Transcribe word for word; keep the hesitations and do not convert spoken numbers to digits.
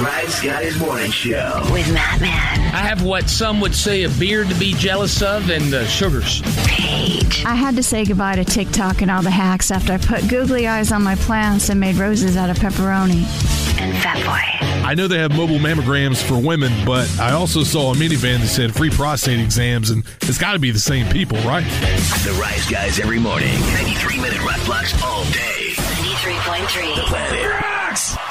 Rise Guys Morning Show with Matt Man. I have what some would say a beard to be jealous of and uh, sugars. Paige. I had to say goodbye to TikTok and all the hacks after I put googly eyes on my plants and made roses out of pepperoni. And Fat Boy. I know they have mobile mammograms for women, but I also saw a minivan that said free prostate exams, and it's got to be the same people, right? The Rise Guys every morning. ninety-three minute rock blocks all day. ninety-three point three. The Planet Rocks.